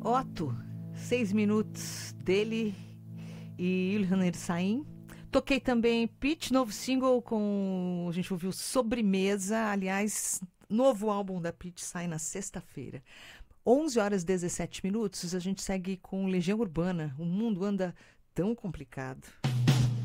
Otto, 6 minutos dele e Ilhan Ersaim. Toquei também Pitty, novo single com... A gente ouviu Sobremesa. Aliás, novo álbum da Pitty sai na sexta-feira. 11h17. A gente segue com Legião Urbana. O mundo anda tão complicado.